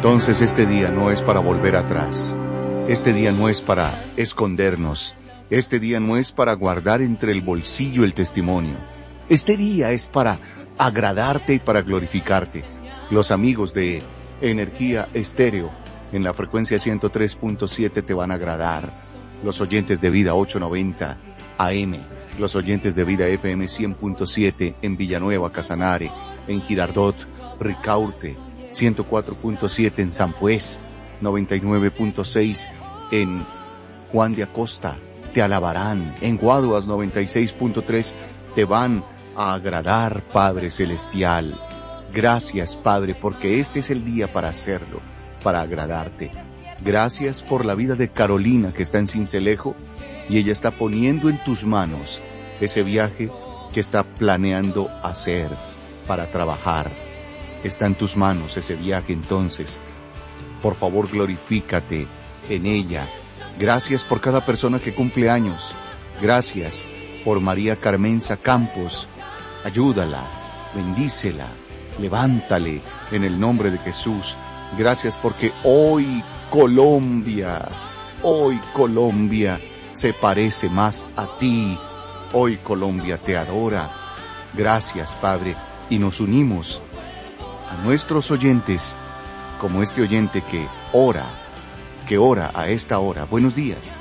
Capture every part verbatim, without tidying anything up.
Entonces este día no es para volver atrás. Este día no es para escondernos. Este día no es para guardar entre el bolsillo el testimonio. Este día es para agradarte y para glorificarte. Los amigos de Energía Estéreo en la frecuencia ciento tres punto siete te van a agradar. Los oyentes de Vida ochocientos noventa A M, los oyentes de Vida F M cien punto siete en Villanueva, Casanare, en Girardot, Ricaurte, ciento cuatro punto siete en San Pues, noventa y nueve punto seis en Juan de Acosta, te alabarán. En Guaduas noventa y seis punto tres te van a agradar, Padre Celestial. Gracias, Padre, porque este es el día para hacerlo, para agradarte. Gracias por la vida de Carolina, que está en Sincelejo, y ella está poniendo en tus manos ese viaje que está planeando hacer para trabajar. Está en tus manos ese viaje, entonces. Por favor, glorifícate en ella. Gracias por cada persona que cumple años. Gracias por María Carmenza Campos. Ayúdala, bendícela, levántale en el nombre de Jesús. Gracias porque hoy Colombia, hoy Colombia se parece más a ti. Hoy Colombia te adora. Gracias, Padre, y nos unimos a nuestros oyentes, como este oyente que ora, que ora a esta hora. Buenos días.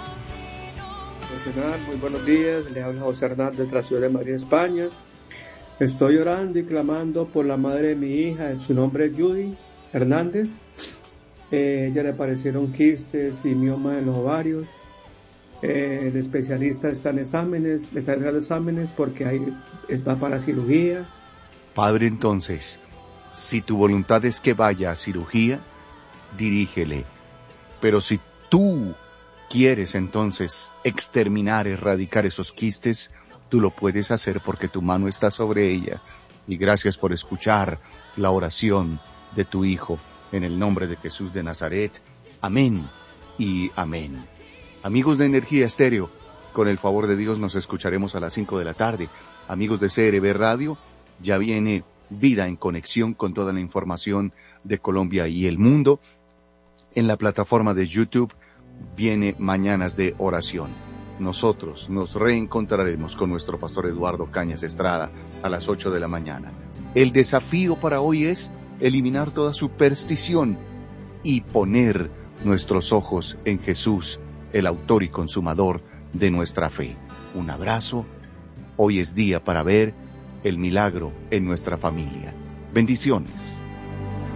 Muy buenos días, le habla José Hernández de la ciudad de Madrid, España. Estoy orando y clamando por la madre de mi hija, su nombre es Judy Hernández. Eh, ella le aparecieron quistes y miomas en los ovarios. Eh, el especialista está en exámenes, le está dando exámenes porque ahí está para cirugía. Padre, entonces, si tu voluntad es que vaya a cirugía, dirígele. Pero si tú quieres entonces exterminar, erradicar esos quistes, tú lo puedes hacer porque tu mano está sobre ella. Y gracias por escuchar la oración de tu hijo en el nombre de Jesús de Nazaret. Amén y amén. Amigos de Energía Estéreo, con el favor de Dios nos escucharemos a las cinco de la tarde. Amigos de C R B Radio, ya viene Vida en Conexión con toda la información de Colombia y el mundo. En la plataforma de YouTube viene Mañanas de Oración. Nosotros nos reencontraremos con nuestro pastor Eduardo Cañas Estrada a las ocho de la mañana. El desafío para hoy es eliminar toda superstición y poner nuestros ojos en Jesús, el autor y consumador de nuestra fe. Un abrazo. Hoy es día para ver el milagro en nuestra familia. Bendiciones.